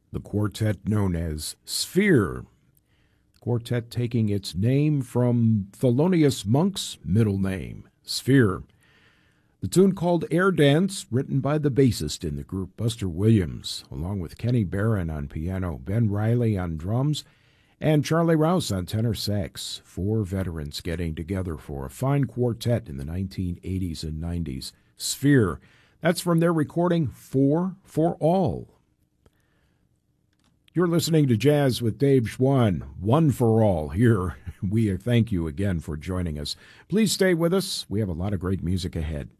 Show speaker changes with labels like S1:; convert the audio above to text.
S1: the quartet known as Sphere. Quartet taking its name from Thelonious Monk's middle name, Sphere. The tune called Air Dance, written by the bassist in the group, Buster Williams, along with Kenny Barron on piano, Ben Riley on drums, and Charlie Rouse on tenor sax. 4 veterans getting together for a fine quartet in the 1980s and 90s. Sphere. That's from their recording 4 for All. You're listening to Jazz with Dave Schwann, One for All here. We thank you again for joining us. Please stay with us. We have a lot of great music ahead.